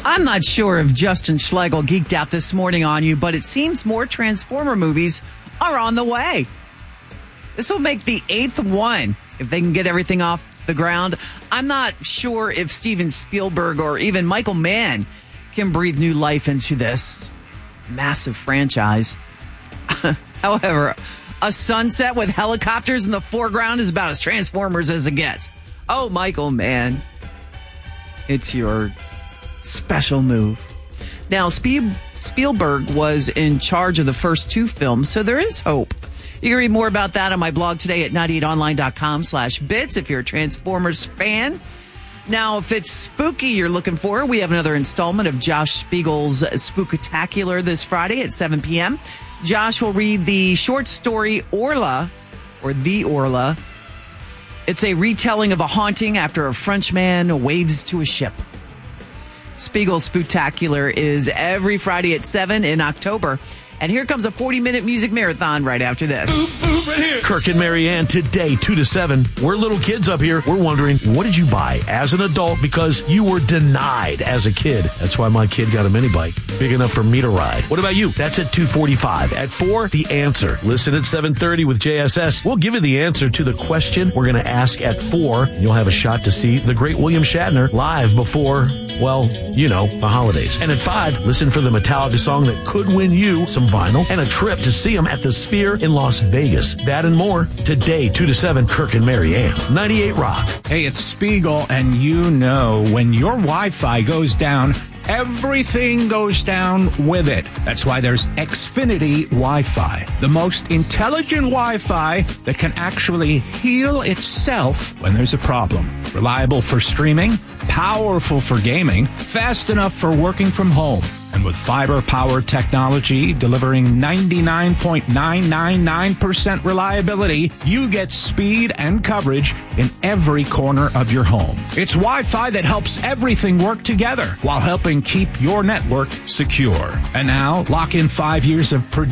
I'm not sure if Justin Schlegel geeked out this morning on you, but it seems more Transformer movies are on the way. This will make the 8th one if they can get everything off the ground. I'm not sure if Steven Spielberg or even Michael Mann can breathe new life into this massive franchise. However, a sunset with helicopters in the foreground is about as Transformers as it gets. Oh, Michael Mann, it's your special move. Now, Spielberg was in charge of the first two films, so there is hope. You can read more about that on my blog today at 98online.com/bits if you're a Transformers fan. Now, if it's spooky you're looking for, we have another installment of Josh Spiegel's Spooktacular this Friday at 7 p.m. Josh will read the short story Orla, or The Orla. It's a retelling of a haunting after a Frenchman waves to a ship. Spiegel's Spooktacular is every Friday at 7 in October. And here comes a 40-minute music marathon right after this. Kirk and Marianne today, 2 to 7. We're little kids up here. We're wondering, what did you buy as an adult because you were denied as a kid? That's why my kid got a mini bike, big enough for me to ride. What about you? That's at 2:45. At 4, The Answer. Listen at 7:30 with JSS. We'll give you the answer to the question we're going to ask at 4. You'll have a shot to see the great William Shatner live before, well, you know, the holidays. And at 5, listen for the Metallica song that could win you some vinyl and a trip to see them at the Sphere in Las Vegas. That and more today, 2 to 7, Kirk and Marianne. 98 Rock. Hey, it's Spiegel, and you know when your Wi-Fi goes down, everything goes down with it. That's why there's Xfinity Wi-Fi, the most intelligent Wi-Fi that can actually heal itself when there's a problem. Reliable for streaming, powerful for gaming, fast enough for working from home. And with fiber-powered technology delivering 99.999% reliability, you get speed and coverage in every corner of your home. It's Wi-Fi that helps everything work together while helping keep your network secure. And now, lock in 5 years of